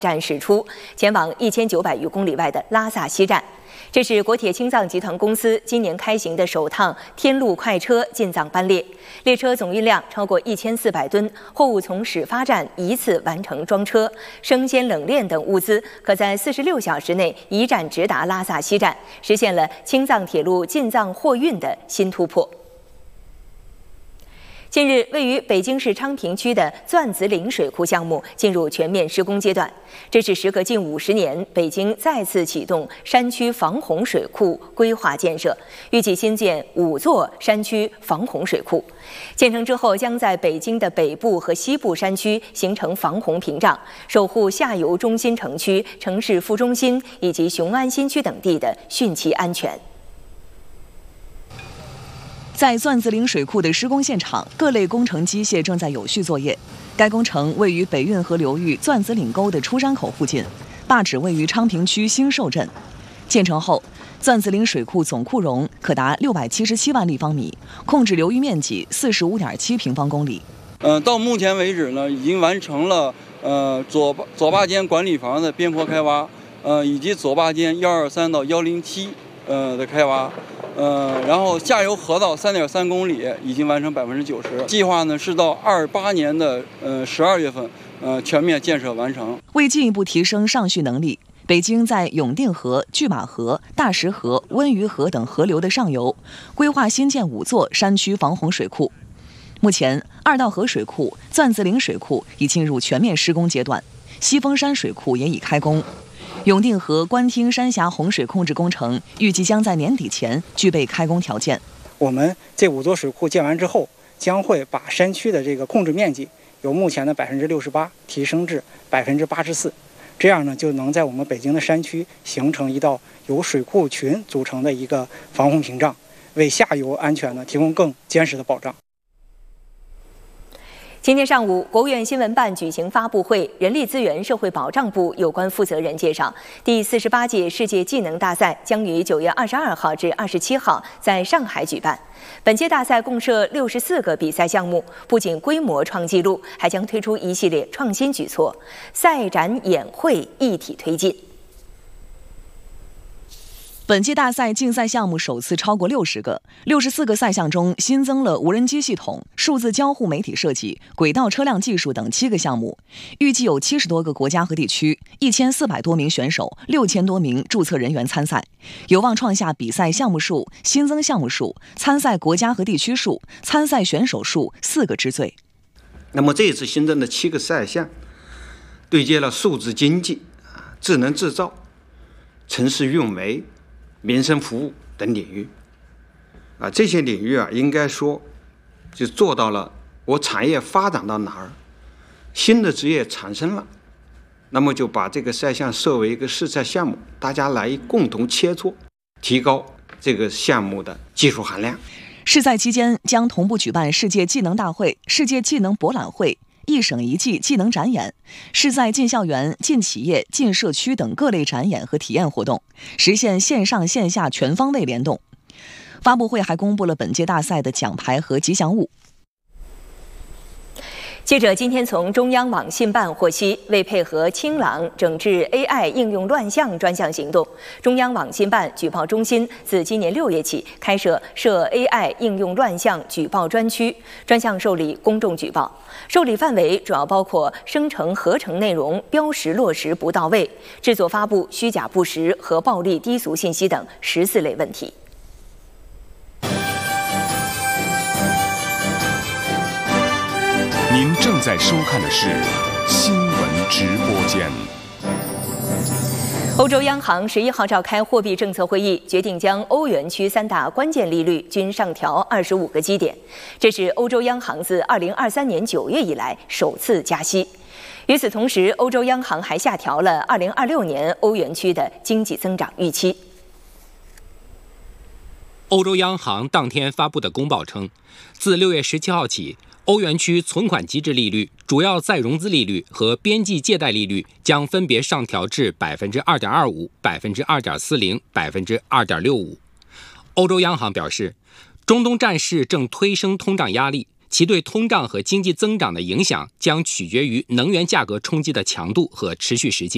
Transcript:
站驶出，前往1900余公里外的拉萨西站。这是国铁青藏集团公司今年开行的首趟天路快车进藏班列，列车总运量超过1400吨，货物从始发站一次完成装车，生鲜冷链等物资可在46小时内一站直达拉萨西站，实现了青藏铁路进藏货运的新突破。近日，位于北京市昌平区的钻子岭水库项目进入全面施工阶段。这是时隔近50年，北京再次启动山区防洪水库规划建设，预计新建5座山区防洪水库。建成之后，将在北京的北部和西部山区形成防洪屏障，守护下游中心城区、城市副中心以及雄安新区等地的汛期安全。 在钻子岭水库的施工现场，各类工程机械正在有序作业。该工程位于北运河流域钻子岭沟的出山口附近，坝址位于昌平区兴寿镇。建成后，钻子岭水库总库容可达677万立方米，控制流域面积45.7平方公里。 到目前为止呢，已经完成了左坝间管理房的边坡开挖，以及左坝间123到107的开挖。然后下游河道3.3公里已经完成90%，计划呢是到28年的12月份，全面建设完成。 为进一步提升上蓄能力，北京在永定河、拒马河、大石河、温榆河等河流的上游，规划新建5座山区防洪水库。目前，二道河水库、钻子岭水库已进入全面施工阶段，西峰山水库也已开工。永定河官厅山峡洪水控制工程预计将在年底前具备开工条件。 我们这5座水库建完之后，将会把山区的这个控制面积由目前的68%提升至84%，这样呢就能在我们北京的山区形成一道由水库群组成的一个防洪屏障，为下游安全呢提供更坚实的保障。 今天上午，国务院新闻办举行发布会，人力资源社会保障部有关负责人介绍，第48届世界技能大赛将于9月22号至27号在上海举办。本届大赛共设64个比赛项目，不仅规模创纪录，还将推出一系列创新举措，赛展演会一体推进。 本届大赛竞赛项目首次超过60个，64个赛项中新增了无人机系统、数字交互媒体设计、轨道车辆技术等7个项目，预计有70多个国家和地区、1400多名选手、6000多名注册人员参赛，有望创下比赛项目数、新增项目数、参赛国家和地区数、参赛选手数4个之最。 那么这一次新增的7个赛项，对接了数字经济、智能制造、城市运维、民生服务等领域，这些领域应该说就做到了我产业发展到哪儿，新的职业产生了，那么就把这个赛项设为一个试赛项目，大家来共同切磋，提高这个项目的技术含量。 试赛期间将同步举办世界技能大会、世界技能博览会、一省一技技能展演，是在进校园、进企业、进社区等各类展演和体验活动，实现线上线下全方位联动。发布会还公布了本届大赛的奖牌和吉祥物。 记者今天从中央网信办获悉，为配合清朗整治 AI 应用乱象专项行动，中央网信办举报中心自今年6月起开设涉 AI 应用乱象举报专区，专项受理公众举报，受理范围主要包括生成合成内容标识落实不到位、制作发布虚假不实和暴力低俗信息等14类问题。 您正在收看的是新闻直播间。 欧洲央行11号召开货币政策会议，决定将欧元区3大关键利率均上调25个基点，这是欧洲央行自2023年9月以来首次加息。与此同时，欧洲央行还下调了2026年欧元区的经济增长预期。 欧洲央行当天发布的公报称，自6月17号起，欧元区存款机制利率、主要再融资利率和边际借贷利率将分别上调至 2.25%、2.40%、2.65%。欧洲央行表示，中东战事正推升通胀压力，其对通胀和经济增长的影响将取决于能源价格冲击的强度和持续时间。